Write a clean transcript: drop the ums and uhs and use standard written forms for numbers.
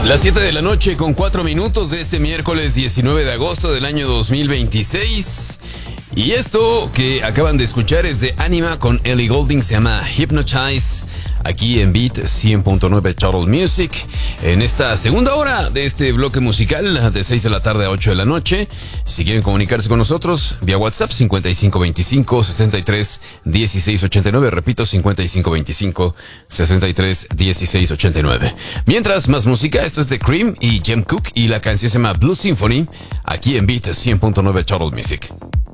Las 7 de la noche con 4 minutos de este miércoles 19 de agosto del año 2026. Y esto que acaban de escuchar es de Anima con Ellie Goulding, se llama Hypnotize, aquí en Beat 100.9 Total Music. En esta segunda hora de este bloque musical, de 6 de la tarde a 8 de la noche. Si quieren comunicarse con nosotros, vía WhatsApp 5525-63-1689. Repito, 5525-63-1689. Mientras, más música, esto es de Cream y Jem Cook y la canción se llama Blue Symphony, aquí en Beat 100.9 Total Music.